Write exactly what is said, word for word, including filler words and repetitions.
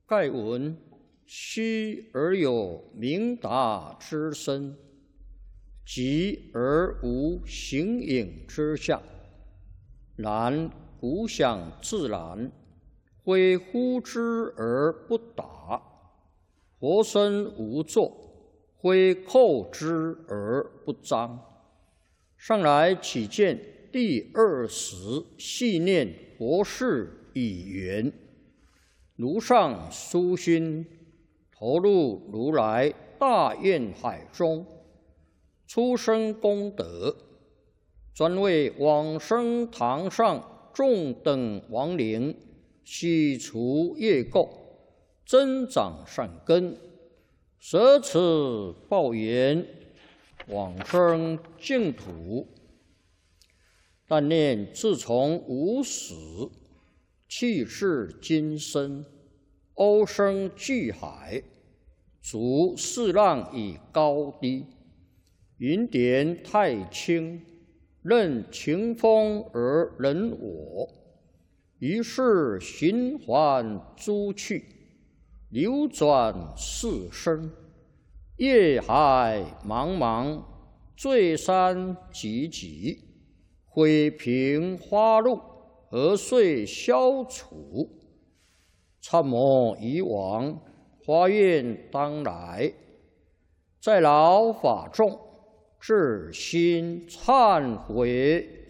盖闻虚而有明达之身，寂而无形影之相。然古想自然，非呼之而不答；活身无作，非叩之而不彰。上来起见第二十细念佛事已圆，如上殊心，投入如来大愿海中，出生功德，专为往生堂上众等亡灵洗除业垢，增长善根，舍此报缘，往生净土。但念自从无始，气世今生，欧生巨海，逐四浪以高低，云点太清，任情风而人我。于是循环诸趣，流转四生，业海茫茫，罪山急急，毁平花路，何遂消除？参谋以往，发愿当来，在劳法众，至心忏悔。